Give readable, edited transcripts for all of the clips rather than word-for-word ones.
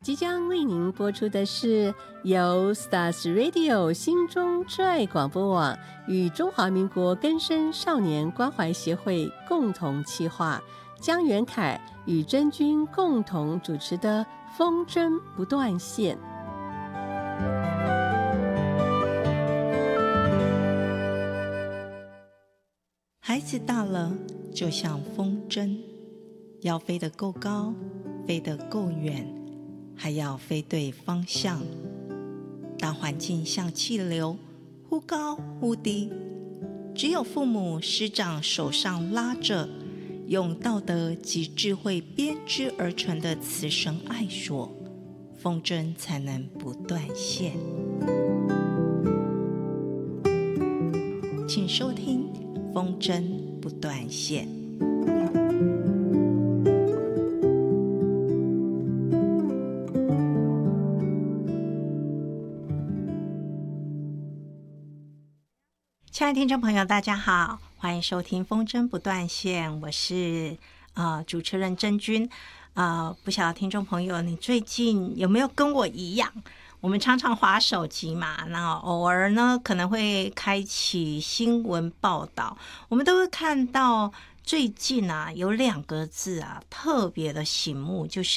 即将为您播出的是由 Stars Radio 心中之爱广播网与中华民国更生少年关怀协会共同企划，江元凯与真君共同主持的风筝不断线。 孩子大了，就像风筝，要飞得够高，飞得够远，还要飞对方向。大环境像气流，忽高忽低，只有父母师长手上拉着，用道德及智慧编织而成的慈绳爱索，风筝才能不断线。请收听风筝不断线。亲爱的听众朋友大家好，欢迎收听风筝不断线，我是主持人真君。不晓得听众朋友你最近有没有跟我一样，我们常常滑手机嘛，那偶尔呢可能会开启新闻报道，我们都会看到最近有2个字特别的醒目，就是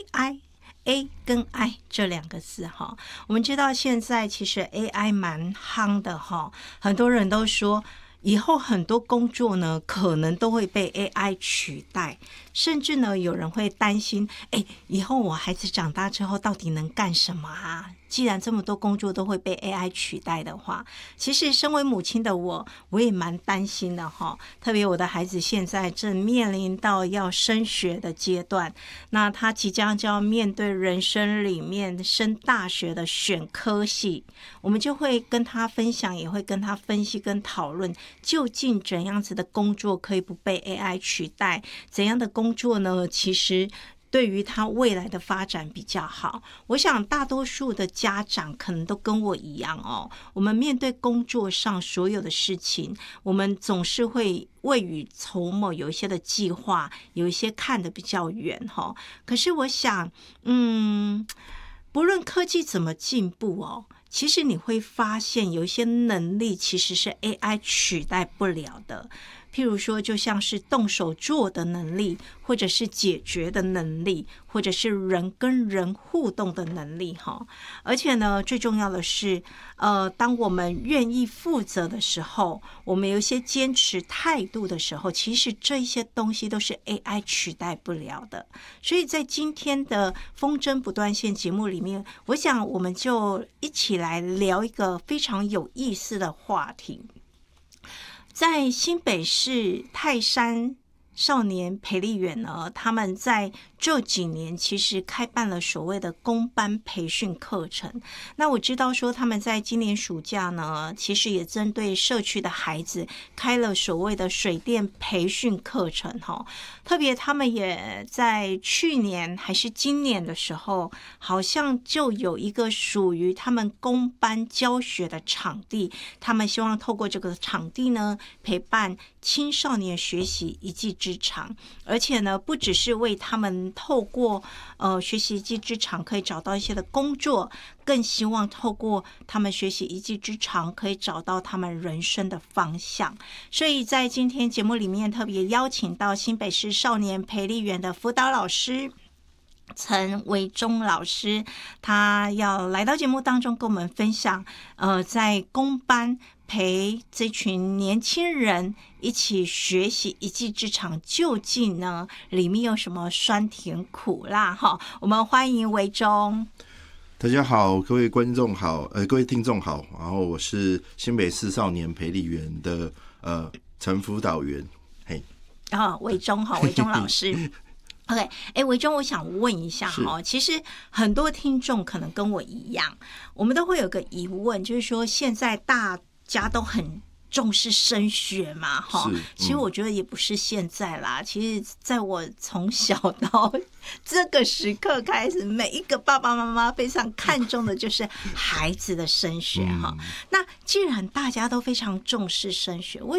AI。A 跟 I 这2个字哈，我们知道现在其实 AI 蛮夯的哈，很多人都说以后很多工作呢可能都会被 AI 取代，甚至呢有人会担心，以后我孩子长大之后到底能干什么啊？既然这么多工作都会被 AI 取代的话，其实身为母亲的我也蛮担心的哈。特别我的孩子现在正面临到要升学的阶段，那他即将就要面对人生里面升大学的选科系，我们就会跟他分享，也会跟他分析跟讨论，究竟怎样子的工作可以不被 AI 取代，怎样的工作呢其实对于他未来的发展比较好。我想大多数的家长可能都跟我一样我们面对工作上所有的事情，我们总是会未雨绸缪，有一些的计划，有一些看得比较远可是我想不论科技怎么进步其实你会发现有一些能力其实是 AI 取代不了的，譬如说就像是动手做的能力，或者是解决的能力，或者是人跟人互动的能力而且呢最重要的是当我们愿意负责的时候，我们有一些坚持态度的时候，其实这些东西都是 AI 取代不了的。所以在今天的风筝不断线节目里面，我想我们就一起来聊一个非常有意思的话题。在新北市泰山少年培力园呢，他们在这几年其实开办了所谓的公班培训课程。那我知道说他们在今年暑假呢，其实也针对社区的孩子开了所谓的水电培训课程特别他们也在去年还是今年的时候，好像就有一个属于他们公班教学的场地，他们希望透过这个场地呢，陪伴青少年学习一技之长，而且呢不只是为他们透过学习一技之长可以找到一些的工作，更希望透过他们学习一技之长可以找到他们人生的方向。所以在今天节目里面特别邀请到新北市少年培力园的辅导老师陈维忠老师，他要来到节目当中跟我们分享在公班陪这群年轻人一起学习一技之长，究竟呢里面有什么酸甜苦辣我们欢迎维忠。 大家好，各位观众好，各位听众好，然后我是新北市少年培力园的陈辅导员， 维忠维忠老师。OK， 维忠，我想问一下其实很多听众可能跟我一样，我们都会有个疑问，就是说现在大家都很重视升学嘛其实我觉得也不是现在啦，其实在我从小到这个时刻开始，每一个爸爸妈妈非常看重的就是孩子的升学那既然大家都非常重视升学，为